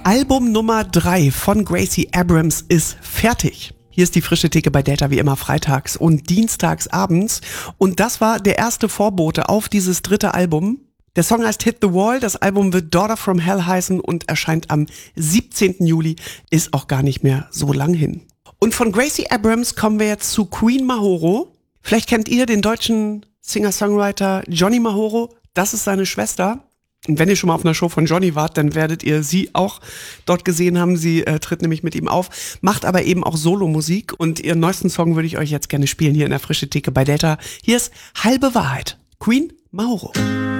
Album Nummer 3 von Gracie Abrams ist fertig. Hier ist die frische Theke bei Delta wie immer freitags und dienstags abends. Und das war der erste Vorbote auf dieses dritte Album. Der Song heißt Hit the Wall, das Album wird Daughter from Hell heißen und erscheint am 17. Juli, ist auch gar nicht mehr so lang hin. Und von Gracie Abrams kommen wir jetzt zu Queen Mahoro. Vielleicht kennt ihr den deutschen Singer-Songwriter Johnny Mahoro, das ist seine Schwester. Und wenn ihr schon mal auf einer Show von Johnny wart, dann werdet ihr sie auch dort gesehen haben. Sie tritt nämlich mit ihm auf, macht aber eben auch Solomusik. Und ihren neuesten Song würde ich euch jetzt gerne spielen hier in der frische Theke bei Delta. Hier ist Halbe Wahrheit, Queen Mahoro.